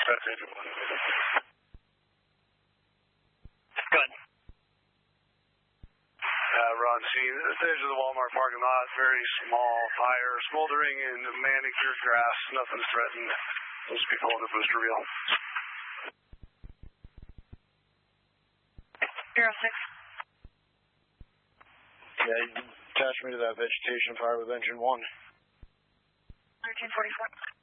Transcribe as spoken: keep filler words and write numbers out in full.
That's engine one. Good. Uh, Ron C. This edge of the Walmart parking lot, very small fire, smoldering in manicured grass, nothing's threatened. Those people on the booster reel. Zero six. Yeah, you can attach me to that vegetation fire with engine one. thirteen forty-four.